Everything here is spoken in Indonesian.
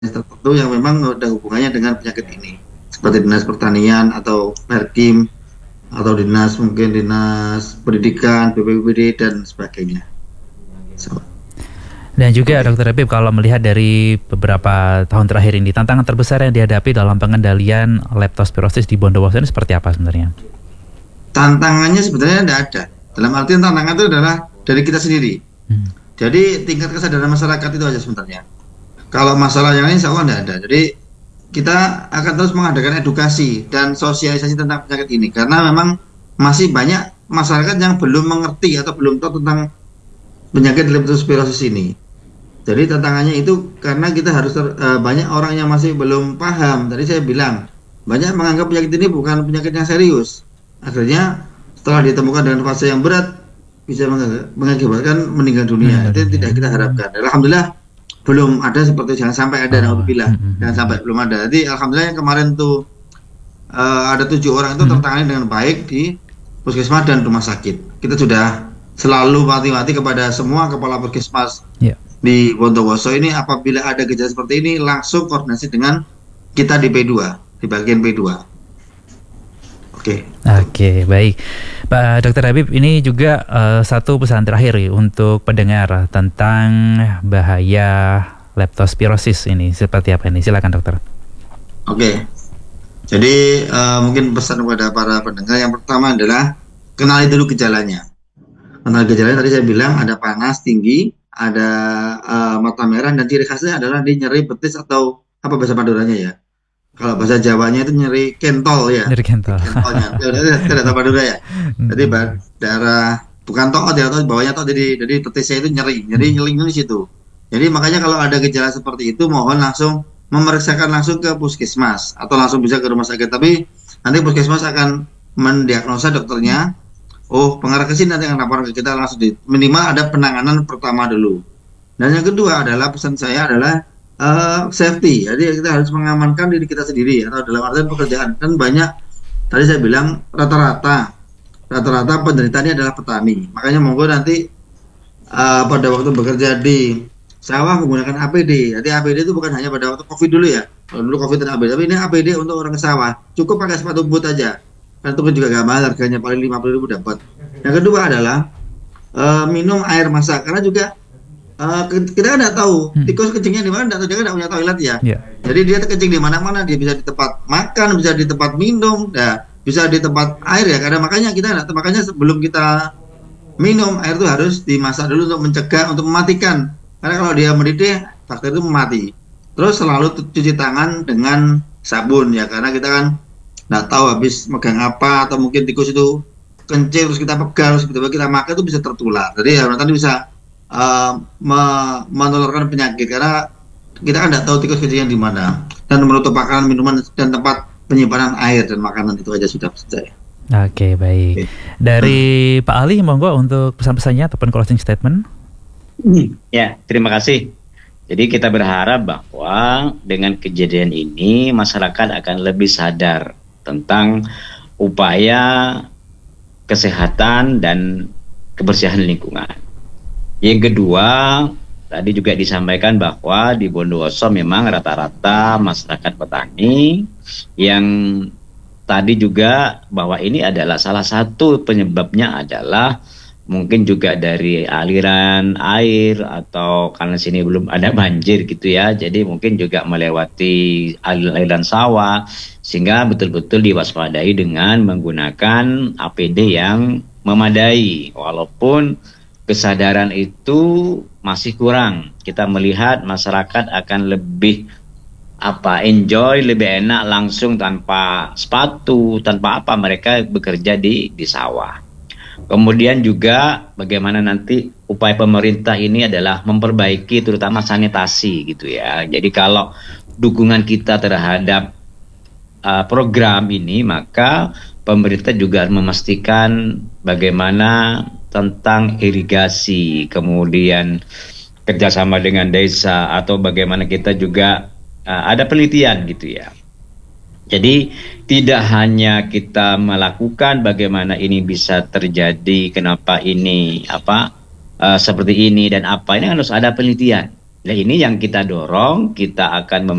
tertentu yang memang ada hubungannya dengan penyakit ini, seperti dinas pertanian atau Perkim atau dinas pendidikan, BPBD dan sebagainya. So, Dan juga oke. Dokter Habib, kalau melihat dari beberapa tahun terakhir ini, tantangan terbesar yang dihadapi dalam pengendalian leptospirosis di Bondowoso ini seperti apa sebenarnya? Tantangannya sebenarnya tidak ada. Dalam artian tantangan itu adalah dari kita sendiri. Hmm. Jadi tingkat kesadaran masyarakat itu aja sebenarnya. Kalau masalah yang lain insya Allah tidak ada. Jadi kita akan terus mengadakan edukasi dan sosialisasi tentang penyakit ini karena memang masih banyak masyarakat yang belum mengerti atau belum tahu tentang penyakit leptospirosis ini. Jadi tantangannya itu karena kita harus banyak orang yang masih belum paham. Tadi saya bilang banyak menganggap penyakit ini bukan penyakit yang serius. Akhirnya setelah ditemukan dengan fase yang berat bisa mengakibatkan meninggal dunia. Meninggal Itu dunia. tidak kita harapkan. Alhamdulillah belum ada seperti jangan sampai ada Oh. naudzubillah. Jangan sampai belum ada. Jadi alhamdulillah yang kemarin tuh ada 7 orang itu tertangani dengan baik di puskesmas dan rumah sakit. Kita sudah selalu mati-mati kepada semua kepala puskesmas Ya. di Bondowoso ini apabila ada gejala seperti ini langsung koordinasi dengan kita di P2, di bagian P2. Oke. Oke, baik. Pak Dokter Habib, ini juga satu pesan terakhir untuk pendengar tentang bahaya leptospirosis ini. Seperti apa ini? Silakan dokter. Oke. Jadi mungkin pesan kepada para pendengar yang pertama adalah kenali dulu gejalanya. Kenali gejalanya tadi saya bilang ada panas tinggi, ada mata merah dan ciri khasnya adalah di nyeri betis atau apa bahasa Maduranya ya. Kalau bahasa Jawanya itu nyeri kentol ya. Nyeri kentol. Kentolnya. Tidak tahu Madura ya. Jadi daerah bukan toot ya, atau bawahnya toot jadi betisnya itu nyeri nyeling di situ. Jadi makanya kalau ada gejala seperti itu mohon langsung memeriksakan langsung ke puskesmas atau langsung bisa ke rumah sakit. Tapi nanti puskesmas akan mendiagnosa dokternya. Oh, pengarah ke sini nanti akan lapor ke kita langsung minimal ada penanganan pertama dulu. Dan yang kedua adalah pesan saya adalah safety. Jadi kita harus mengamankan diri kita sendiri atau dalam artian pekerjaan. Kan banyak tadi saya bilang rata-rata penderitanya adalah petani. Makanya monggo nanti pada waktu bekerja di sawah menggunakan APD. Jadi APD itu bukan hanya pada waktu COVID dulu ya. Kalau dulu COVID dan APD, tapi ini APD untuk orang ke sawah. Cukup pakai sepatu boot aja. Kan itu juga gak mahal, harganya paling 50.000 dapat. Yang kedua adalah minum air masak karena juga kita kan nggak tahu tikus kencingnya di mana, nggak tahu, dia kan nggak punya toilet ya. Ya. Jadi dia kencing di mana-mana, dia bisa di tempat makan, bisa di tempat minum, bisa di tempat air ya. Karena makanya makanya sebelum kita minum air itu harus dimasak dulu untuk mencegah, untuk mematikan. Karena kalau dia mendidih, bakteri itu mati. Terus selalu cuci tangan dengan sabun ya, karena kita kan nggak tahu habis megang apa atau mungkin tikus itu kencing terus kita pegang terus tiba-tiba kita makan itu bisa tertular. Jadi ya nanti bisa menularkan penyakit karena kita kan tidak tahu tikus kencingnya di mana, dan menutup makanan, minuman dan tempat penyimpanan air dan makanan itu aja sudah selesai. Oke, baik. Oke. Dari Pak Ali, monggo untuk pesan-pesannya ataupun closing statement. Ya, terima kasih. Jadi kita berharap bahwa dengan kejadian ini masyarakat akan lebih sadar tentang upaya kesehatan dan kebersihan lingkungan. Yang kedua, tadi juga disampaikan bahwa di Bondowoso memang rata-rata masyarakat petani yang tadi juga bahwa ini adalah salah satu penyebabnya adalah mungkin juga dari aliran air atau karena sini belum ada banjir gitu ya. Jadi mungkin juga melewati aliran sawah sehingga betul-betul diwaspadai dengan menggunakan APD yang memadai walaupun kesadaran itu masih kurang. Kita melihat masyarakat akan lebih enjoy, lebih enak langsung tanpa sepatu, tanpa apa mereka bekerja di sawah. Kemudian juga bagaimana nanti upaya pemerintah ini adalah memperbaiki terutama sanitasi gitu ya. Jadi kalau dukungan kita terhadap program ini maka pemerintah juga harus memastikan bagaimana tentang irigasi, kemudian kerjasama dengan desa atau bagaimana kita juga ada penelitian gitu ya. Jadi tidak hanya kita melakukan bagaimana ini bisa terjadi, kenapa ini seperti ini dan apa ini harus ada penelitian. Nah, ini yang kita dorong, kita akan